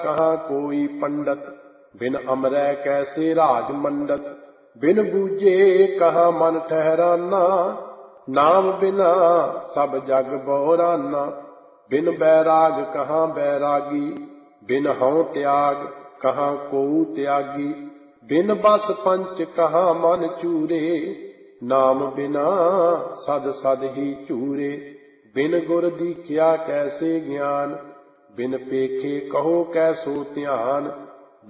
कहाँ कोई पंडित, बिन अमरै कैसे राज मंडत। बिन बूझे कहाँ मन ठहराना, नाम बिना सब जग बौराना। बिन बैराग कहाँ बैरागी, बिन हਉ त्याग कहाँ कोउ त्यागी। बिन बस पंच कहाँ मन चूरे, नाम बिना सद सद ही चूरे। बिन गुर दीखिया कैसे ज्ञान, बिन पेखे कहो कैसो ध्यान।